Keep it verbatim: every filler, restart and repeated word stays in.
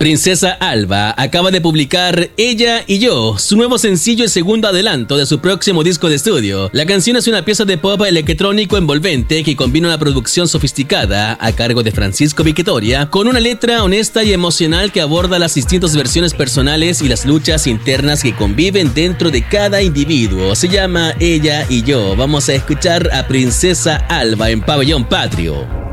Princesa Alba acaba de publicar Ella y Yo, su nuevo sencillo y segundo adelanto de su próximo disco de estudio. La canción es una pieza de pop electrónico envolvente que combina una producción sofisticada a cargo de Francisco Victoria con una letra honesta y emocional que aborda las distintas versiones personales y las luchas internas que conviven dentro de cada individuo. Se llama Ella y Yo. Vamos a escuchar a Princesa Alba en Pabellón Patrio.